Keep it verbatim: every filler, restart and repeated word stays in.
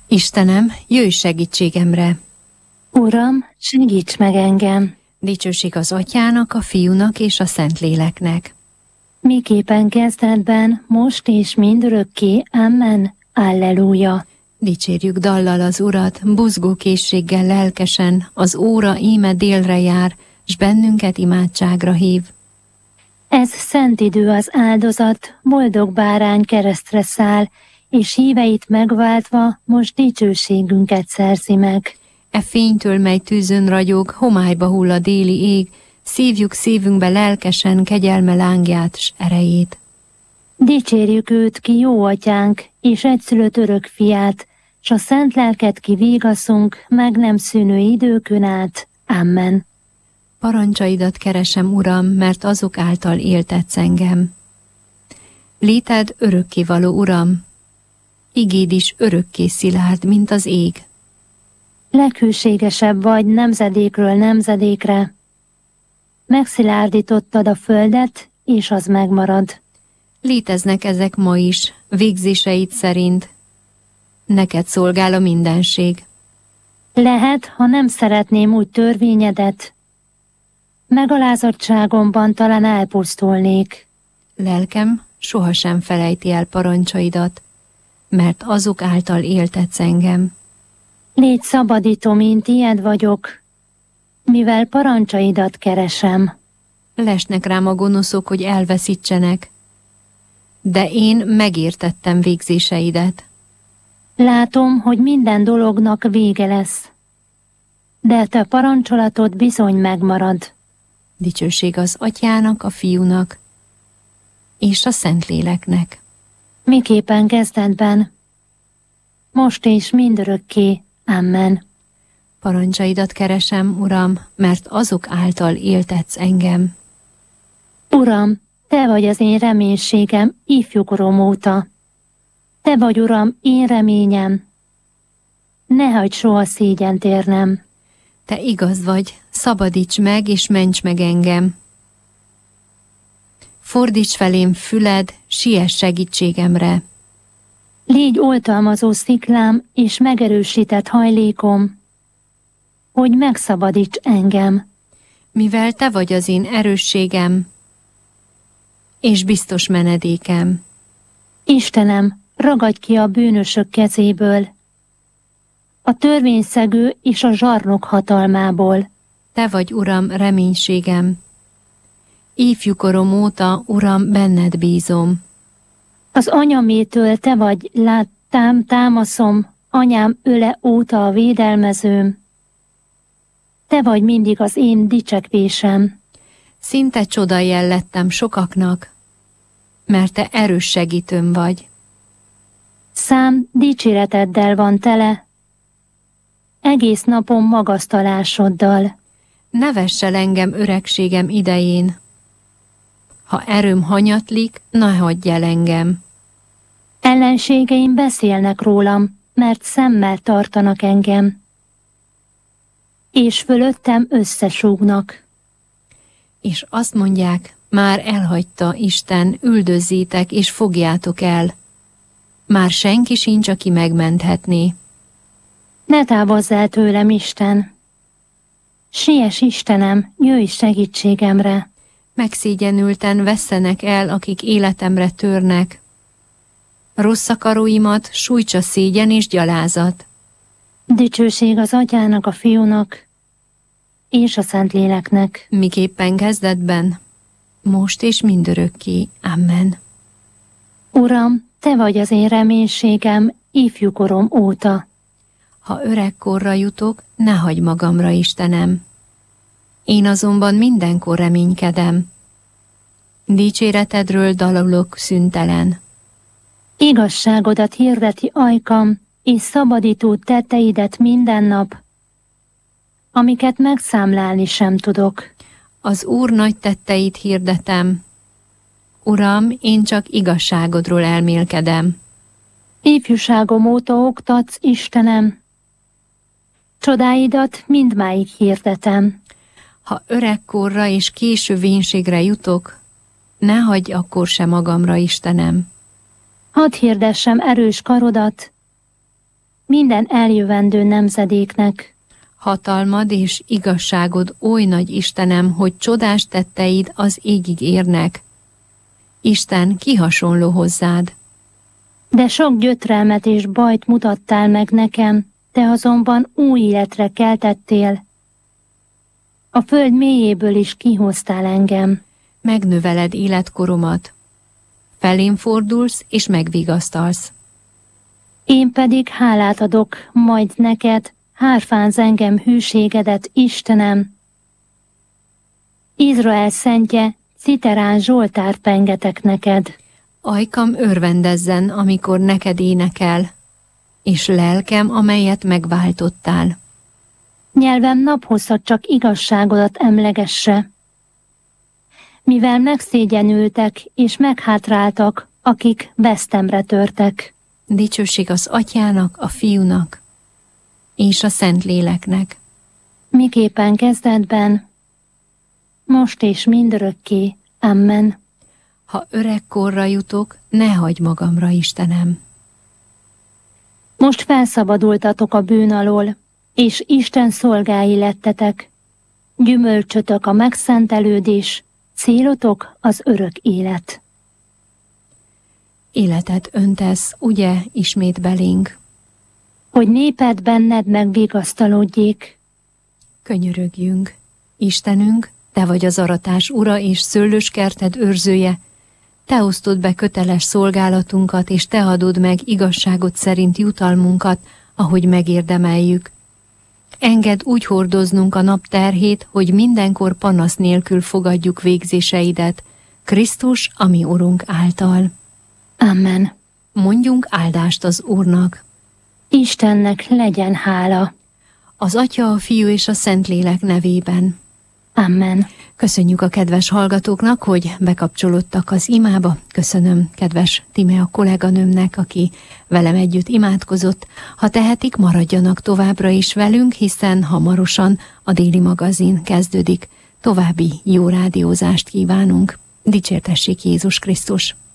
Istenem, jöjj segítségemre! Uram, segíts meg engem! Dicsőség az Atyának, a Fiúnak és a Szentléleknek. Miképpen kezdetben, most és mindörökké. Amen. Alleluja! Dicsérjük dallal az Urat, buzgó készséggel lelkesen, az óra íme délre jár, s bennünket imádságra hív. Ez szent idő az áldozat, boldog bárány keresztre száll, és híveit megváltva most dicsőségünket szerzi meg. E fénytől, mely tűzön ragyog, homályba hull a déli ég, szívjuk szívünkbe lelkesen kegyelme lángját s erejét. Dicsérjük őt ki, jó atyánk, és egyszülött örök fiát, s a szent lelket ki végaszunk, meg nem szűnő időkön át. Amen. Parancsaidat keresem, Uram, mert azok által éltetsz engem. Léted örökkévaló, Uram, igéd is örökké szilárd, mint az ég. Leghűségesebb vagy nemzedékről nemzedékre. Megszilárdítottad a földet, és az megmarad. Léteznek ezek ma is, végzéseid szerint. Neked szolgál a mindenség. Lehet, ha nem szeretném úgy törvényedet, megalázottságomban talán elpusztulnék. Lelkem sohasem felejti el parancsaidat, mert azok által éltetsz engem. Légy szabadító, mint tied vagyok, mivel parancsaidat keresem. Lesnek rám a gonoszok, hogy elveszítsenek, de én megértettem végzéseidet. Látom, hogy minden dolognak vége lesz, de te parancsolatod bizony megmarad. Dicsőség az Atyának, a Fiúnak és a Szentléleknek. Miképpen kezdetben, most és mindörökké. Amen. Parancsaidat keresem, Uram, mert azok által éltetsz engem. Uram, te vagy az én reménységem ifjúkorom óta. Te vagy, Uram, én reményem. Ne hagyd soha szégyent érnem. Te igaz vagy, szabadíts meg és ments meg engem. Fordíts felém füled, siess segítségemre. Légy oltalmazó sziklám és megerősített hajlékom, hogy megszabadíts engem. Mivel te vagy az én erősségem és biztos menedékem. Istenem, ragadj ki a bűnösök kezéből, a törvényszegő és a zsarnok hatalmából. Te vagy, Uram, reménységem. Ifjúkorom óta, Uram, benned bízom. Az anyamétől te vagy, láttam, támaszom, anyám öle óta a védelmezőm. Te vagy mindig az én dicsekvésem. Szinte csodajjel lettem sokaknak, mert te erős segítőm vagy. Szám dicséreteddel van tele, egész napom magasztalásoddal. Ne vess el engem öregségem idején. Ha erőm hanyatlik, ne hagyj el engem. Ellenségeim beszélnek rólam, mert szemmel tartanak engem, és fölöttem összesúgnak. És azt mondják, már elhagyta Isten, üldözzétek és fogjátok el. Már senki sincs, aki megmenthetné. Ne távozz el tőlem, Isten! Siess, Istenem, jöjj segítségemre! Megszégyenülten vesszenek el, akik életemre törnek. Rossz akaróimat sújtsa szégyen és gyalázat. Dicsőség az Atyának, a Fiúnak és a Szentléleknek. Miképpen kezdetben, most és mindörökké. Amen. Uram, te vagy az én reménységem ifjúkorom óta. Ha öregkorra jutok, ne hagyj magamra, Istenem. Én azonban mindenkor reménykedem. Dicséretedről dalolok szüntelen. Igazságodat hirdeti ajkam, és szabadító tetteidet minden nap, amiket megszámlálni sem tudok. Az Úr nagy tetteit hirdetem. Uram, én csak igazságodról elmélkedem. Ifjúságom óta oktatsz, Istenem. Csodáidat mindmáig hirdetem. Ha öregkorra és késő vénségre jutok, ne hagyj akkor se magamra, Istenem. Hadd hirdessem erős karodat, minden eljövendő nemzedéknek. Hatalmad és igazságod oly nagy, Istenem, hogy csodás tetteid az égig érnek. Isten, ki hasonló hozzád? De sok gyötrelmet és bajt mutattál meg nekem, te azonban új életre keltettél. A föld mélyéből is kihoztál engem. Megnöveled életkoromat. Felém fordulsz és megvigasztalsz. Én pedig hálát adok majd neked, hárfánz engem hűségedet, Istenem. Izrael szentje, citerán zsoltár pengetek neked. Ajkam örvendezzen, amikor neked énekel, és lelkem, amelyet megváltottál. Nyelvem naphosszat csak igazságodat emlegesse. Mivel megszégyenültek és meghátráltak, akik vesztemre törtek. Dicsőség az Atyának, a Fiúnak és a Szentléleknek. Miképpen kezdetben, most és mindörökké. Amen. Ha öregkorra jutok, ne hagyj magamra, Istenem. Most felszabadultatok a bűn alól, és Isten szolgái lettetek. Gyümölcsötök a megszentelődés, célotok az örök élet. Életet öntesz, ugye, ismét belénk. Hogy néped benned megvigasztalódjék. Könyörögjünk. Istenünk, te vagy az aratás ura és szőlőskerted őrzője. Te osztod be köteles szolgálatunkat, és te adod meg igazságot szerint jutalmunkat, ahogy megérdemeljük. Engedd úgy hordoznunk a nap terhét, hogy mindenkor panasz nélkül fogadjuk végzéseidet, Krisztus, ami Urunk által. Amen. Mondjunk áldást az Úrnak. Istennek legyen hála. Az Atya, a Fiú és a Szentlélek nevében. Amen. Köszönjük a kedves hallgatóknak, hogy bekapcsolódtak az imába. Köszönöm kedves Tímea kolléganőmnek, aki velem együtt imádkozott. Ha tehetik, maradjanak továbbra is velünk, hiszen hamarosan a déli magazin kezdődik. További jó rádiózást kívánunk. Dicsértessék Jézus Krisztus!